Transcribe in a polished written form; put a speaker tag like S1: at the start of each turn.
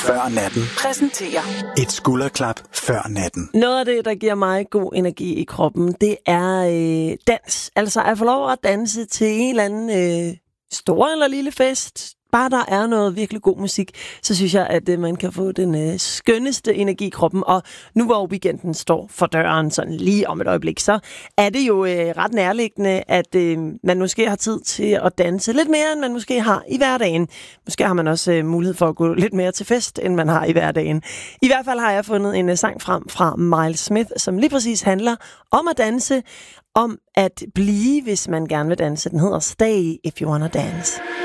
S1: før natten.
S2: Præsenterer
S1: Et skulderklap før natten.
S3: Noget af det, der giver mig god energi i kroppen, det er dans. Altså at få lov at danse til en eller anden stor eller lille fest. Bare der er noget virkelig god musik, så synes jeg, at man kan få den skønneste energi i kroppen. Og nu hvor weekenden står for døren, sådan lige om et øjeblik, så er det jo ret nærliggende, at man måske har tid til at danse lidt mere, end man måske har i hverdagen. Måske har man også mulighed for at gå lidt mere til fest, end man har i hverdagen. I hvert fald har jeg fundet en sang frem fra Miles Smith, som lige præcis handler om at danse, om at blive, hvis man gerne vil danse. Den hedder Stay If You Wanna Dance.